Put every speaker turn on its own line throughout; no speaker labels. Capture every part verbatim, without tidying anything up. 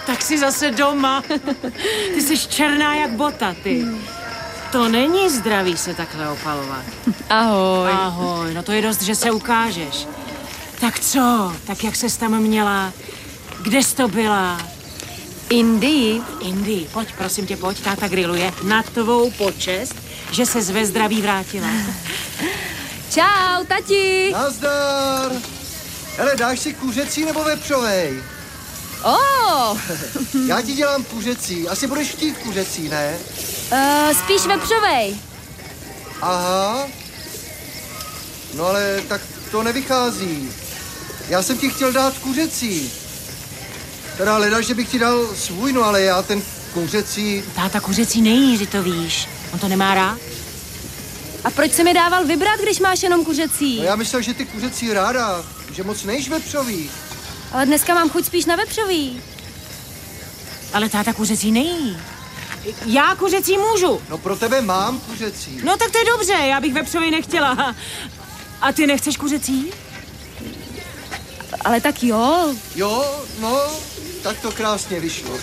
Tak jsi zase doma. Ty jsi černá jak bota, ty. To není zdravý se takhle opalovat.
Ahoj.
Ahoj, no to je dost, že se ukážeš. Tak co? Tak jak ses tam měla? Kde jsi to byla?
Indii.
Indii, pojď, prosím tě, pojď, táta grilluje na tvou počest, že ses ve zdraví vrátila.
Čau, tati.
Nazdar. Hele, dáš si kuřecí nebo vepřovej?
Oh.
Já ti dělám kuřecí. Asi budeš chtít kuřecí, ne?
Uh, spíš vepřovej.
Aha. No ale tak to nevychází. Já jsem ti chtěl dát kuřecí. Teda leda, že bych ti dal svůj, no ale já ten kuřecí...
Táta kuřecí nejí, že to víš. On to nemá rád.
A proč jsi mi dával vybrat, když máš jenom kuřecí?
No já myslel, že ty kuřecí ráda, že moc nejš vepřový.
Ale dneska mám chuť spíš na vepřový.
Ale táta kuřecí nejí. Já kuřecí můžu.
No pro tebe mám kuřecí.
No tak to je dobře, já bych vepřový nechtěla. A ty nechceš kuřecí?
Ale tak jo.
Jo, no, tak to krásně vyšlo.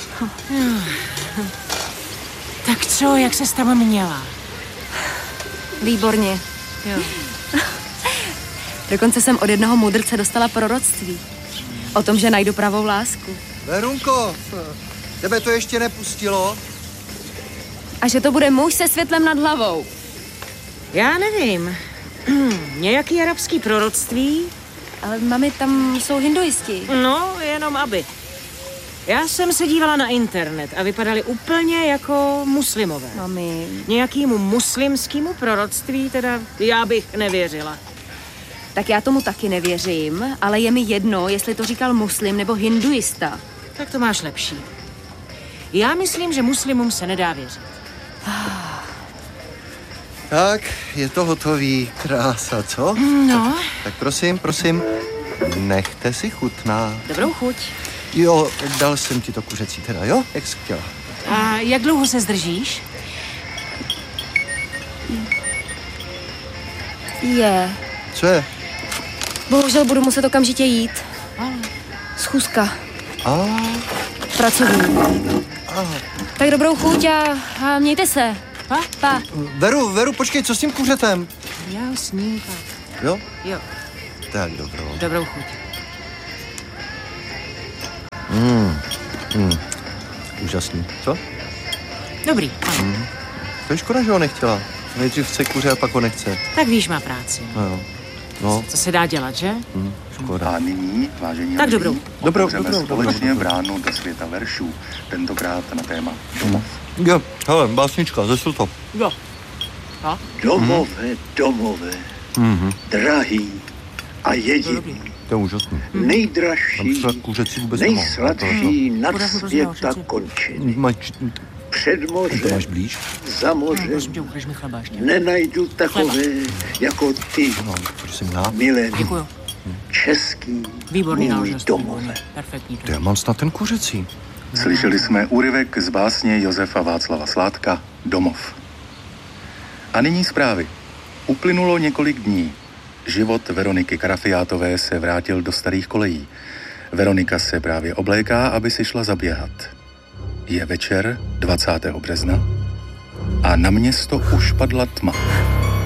Tak co, jak ses tam měla?
Výborně.
Jo.
Dokonce jsem od jednoho mudrce dostala proroctví. O tom, že najdu pravou lásku.
Verunko, tebe to ještě nepustilo?
A že to bude muž se světlem nad hlavou.
Já nevím. Nějaký arabský proroctví?
Ale mami, tam jsou hinduisti.
No, jenom aby. Já jsem se dívala na internet a vypadali úplně jako muslimové.
Mami.
Nějakému muslimskému proroctví teda já bych nevěřila.
Tak já tomu taky nevěřím, ale je mi jedno, jestli to říkal muslim nebo hinduista.
Tak to máš lepší. Já myslím, že muslimům se nedá věřit.
Tak, je to hotový. Krása, co?
No.
Tak, tak prosím, prosím, nechte si chutnat.
Dobrou chuť.
Jo, dal jsem ti to kuřecí teda, jo? Jak jsi chtěla.
A jak dlouho se zdržíš?
Je.
Co je?
Bohužel budu muset okamžitě jít. Schůzka.
A,
Pracovní.
a.
Tak dobrou chuť a, a mějte se.
Pa?
Pa.
Veru, Veru, počkej, co s tím kuřetem?
Já s ním pak.
Jo?
Jo,
Tak, dobrou.
dobrou chuť.
Mm. Mm. Úžasný. Co?
Dobrý.
Mm. To je škoda, že ho nechtěla. Nejdřív chce kuře a pak ho nechce.
Tak víš, má práci.
No jo. No.
Co se dá dělat, že?
Mm. Škoda.
A nyní, vážení
Tak dobrou.
Dobrou,
otevřeme
dobrou,
společně
dobrou.
bránu do světa veršů. Tentokrát na téma domov.
Jo, hele, básnička, zesl to.
Jo. A?
Domové, domové,
Mhm.
drahý a jediný,
To je úžasný. Tam
nejdražší,
třeba kuřecí vůbec nemá.
nejsladší nad
Bude hrozně
světa
hořečí.
končiny.
Máš,
Před
to máš
mořem,
blíž?
za
No,
mořem,
prosím tě, ukaž mi chleba ještě.
nenajdu takové jako ty,
No, prosím, já.
milé
Děkuju.
český
Výborný
můj
náležitost.
domové.
Perfektní to.
To já mám snad ten kuřecí.
Slyšeli jsme úryvek z básně Josefa Václava Sládka Domov. A nyní zprávy. Uplynulo několik dní. Život Veroniky Karafiátové se vrátil do starých kolejí. Veronika se právě obléká, aby si šla zaběhat. Je večer dvacátého března a na město už padla tma.